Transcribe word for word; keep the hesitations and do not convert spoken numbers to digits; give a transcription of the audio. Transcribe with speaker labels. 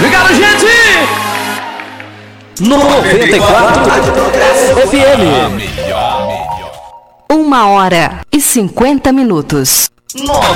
Speaker 1: Obrigado, gente! noventa e quatro F M.
Speaker 2: Uma hora e cinquenta minutos.